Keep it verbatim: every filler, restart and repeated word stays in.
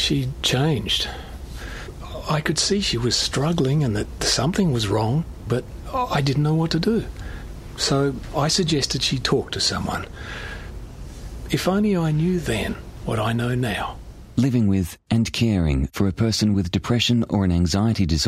She'd changed. I could see she was struggling and that something was wrong, but I didn't know what to do. So I suggested she talk to someone. If only I knew then what I know now. Living with and caring for a person with depression or an anxiety disorder